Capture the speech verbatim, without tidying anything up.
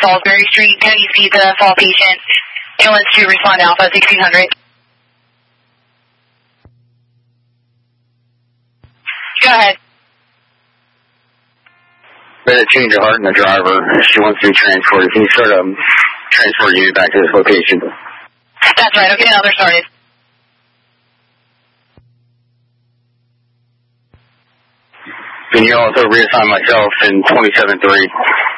Salisbury Street. Can you see the fall patient? Ambulance to respond to Alpha sixteen hundred. Go ahead. Better change of heart in the driver. She wants to be transported. Can you sort of transport you back to this location? That's right. Okay, now they're started. Can you also reassign myself in twenty-seven three?